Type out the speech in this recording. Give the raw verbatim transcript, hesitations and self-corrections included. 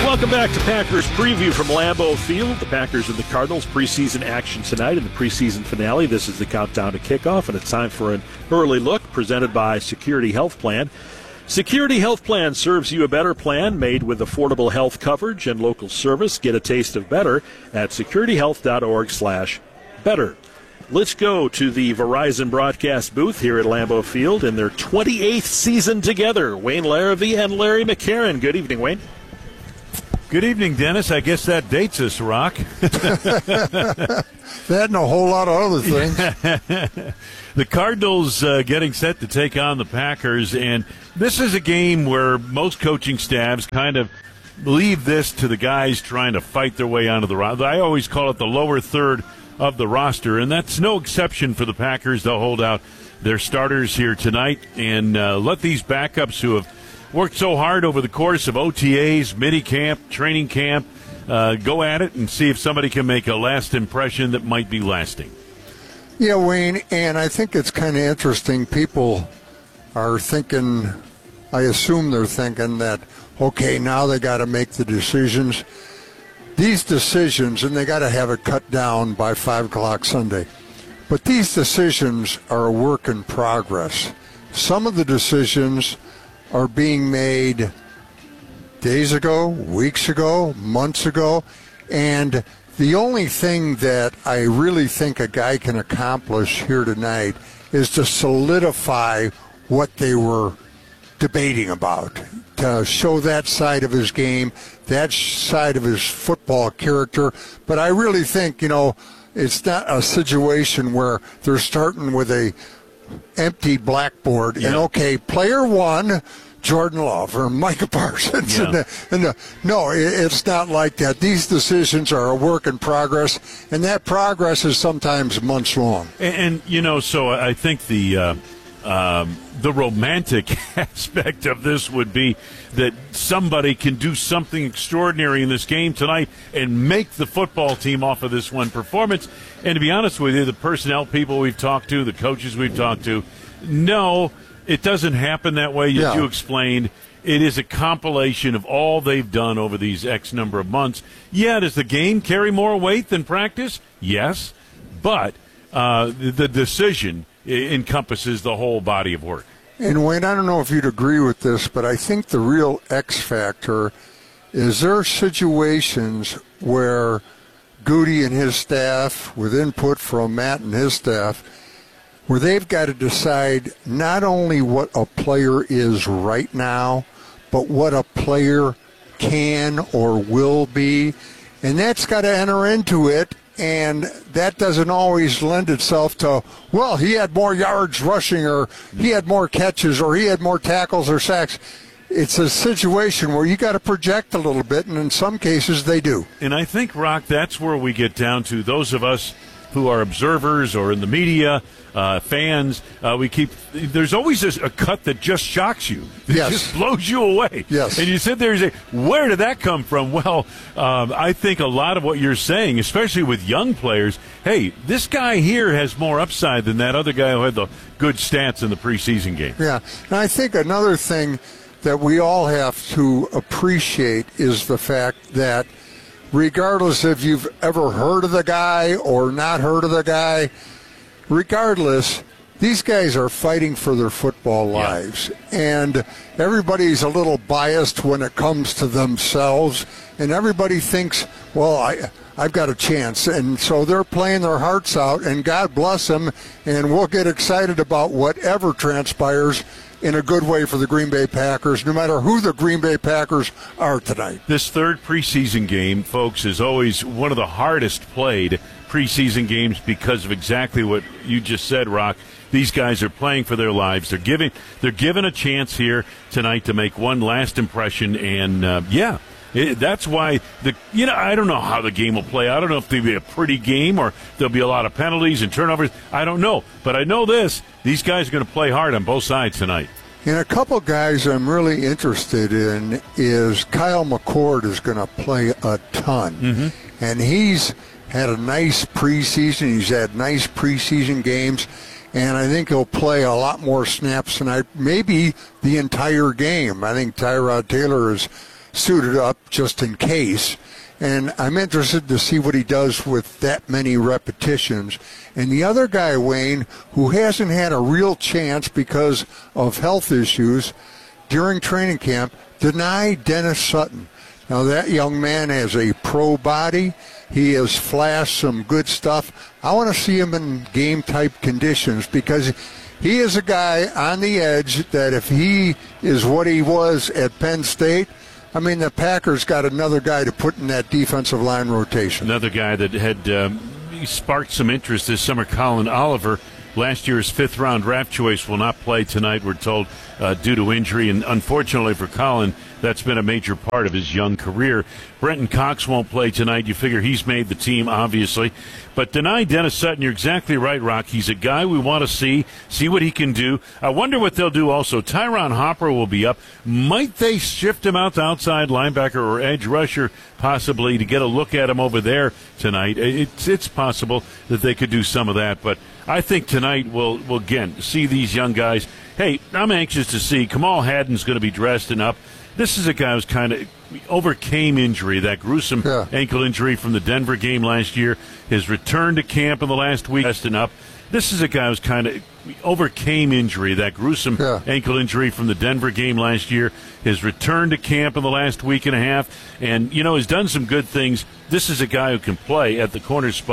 Welcome back to Packers Preview from Lambeau Field. The Packers and the Cardinals preseason action tonight in the preseason finale. This is the countdown to kickoff, and it's time for an early look presented by Security Health Plan. Security Health Plan serves you a better plan made with affordable health coverage and local service. Get a taste of better at securityhealth.org slash better. Let's go to the Verizon broadcast booth here at Lambeau Field in their twenty-eighth season together. Wayne Larrivee and Larry McCarron. Good evening, Wayne. Good evening, Dennis. I guess that dates us, Rock. That and a whole lot of other things. The Cardinals uh, getting set to take on the Packers, and this is a game where most coaching staffs kind of leave this to the guys trying to fight their way onto the roster. I always call it the lower third of the roster, and that's no exception for the Packers. They'll hold out their starters here tonight and uh, let these backups who have worked so hard over the course of O T As, mini-camp, training camp, uh, go at it and see if somebody can make a last impression that might be lasting. Yeah, Wayne, and I think it's kind of interesting. People are thinking, I assume they're thinking that, okay, now they got to make the decisions. These decisions, and they got to have it cut down by five o'clock Sunday. But these decisions are a work in progress. Some of the decisions are being made days ago, weeks ago, months ago, and the only thing that I really think a guy can accomplish here tonight is to solidify what they were debating about, to show that side of his game, that side of his football character. But I really think, you know, it's not a situation where they're starting with a empty blackboard yeah. and, okay, player one, Jordan Love or Micah Parsons. Yeah. And the, and the, no, it, it's not like that. These decisions are a work in progress, and that progress is sometimes months long. And, and you know, so I think the uh, um, the romantic aspect of this would be that somebody can do something extraordinary in this game tonight and make the football team off of this one performance. And to be honest with you, the personnel people we've talked to, the coaches we've talked to, no, it doesn't happen that way, as yeah. you explained. It is a compilation of all they've done over these X number of months. Yeah, does the game carry more weight than practice? Yes. But uh, the decision encompasses the whole body of work. And, Wayne, I don't know if you'd agree with this, but I think the real X factor is there are situations where Goody and his staff, with input from Matt and his staff, where they've got to decide not only what a player is right now, but what a player can or will be. And that's got to enter into it, and that doesn't always lend itself to, well, he had more yards rushing, or he had more catches, or he had more tackles or sacks. It's a situation where you got to project a little bit, and in some cases they do. And I think, Rock, that's where we get down to those of us who are observers or in the media, uh, fans, uh, we keep, there's always a, a cut that just shocks you. It yes. just blows you away. Yes. And you sit there and say, where did that come from? Well, um, I think a lot of what you're saying, especially with young players, hey, this guy here has more upside than that other guy who had the good stats in the preseason game. Yeah. And I think another thing that we all have to appreciate is the fact that regardless if you've ever heard of the guy or not heard of the guy, regardless, these guys are fighting for their football lives. Yeah. And everybody's a little biased when it comes to themselves, and everybody thinks, well, I, I've got a chance. And so they're playing their hearts out, and God bless them, and we'll get excited about whatever transpires in a good way for the Green Bay Packers, no matter who the Green Bay Packers are tonight. This third preseason game, folks, is always one of the hardest played preseason games because of exactly what you just said, Rock. These guys are playing for their lives. They're giving they're given a chance here tonight to make one last impression, and, uh, yeah, it, that's why, the you know, I don't know how the game will play. I don't know if there'll be a pretty game or there'll be a lot of penalties and turnovers. I don't know. But I know this. These guys are going to play hard on both sides tonight. And a couple guys I'm really interested in is Kyle McCord is going to play a ton. Mm-hmm. And he's had a nice preseason. He's had nice preseason games. And I think he'll play a lot more snaps tonight, maybe the entire game. I think Tyrod Taylor is suited up just in case. And I'm interested to see what he does with that many repetitions. And the other guy, Wayne, who hasn't had a real chance because of health issues during training camp, Dani Dennis Sutton. Now, that young man has a pro body. He has flashed some good stuff. I want to see him in game-type conditions because he is a guy on the edge that if he is what he was at Penn State, I mean, the Packers got another guy to put in that defensive line rotation. Another guy that had um, sparked some interest this summer, Colin Oliver, last year's fifth-round draft choice, will not play tonight, we're told, uh, due to injury. And unfortunately for Colin, that's been a major part of his young career. Brenton Cox won't play tonight. You figure he's made the team, obviously. But Dani Dennis Sutton, you're exactly right, Rock. He's a guy we want to see, see what he can do. I wonder what they'll do also. Tyron Hopper will be up. Might they shift him out to outside linebacker or edge rusher, possibly, to get a look at him over there tonight? It's, it's possible that they could do some of that. But I think tonight we'll, we'll again, see these young guys. Hey, I'm anxious to see. Kamal Haddon's going to be dressed and up. This is a guy who's kind of overcame injury, that gruesome yeah. ankle injury from the Denver game last year. His return to camp in the last week, resting up. This is a guy who's kind of overcame injury, that gruesome yeah. ankle injury from the Denver game last year. His return to camp in the last week and a half. And, you know, he's done some good things. This is a guy who can play at the corner spot.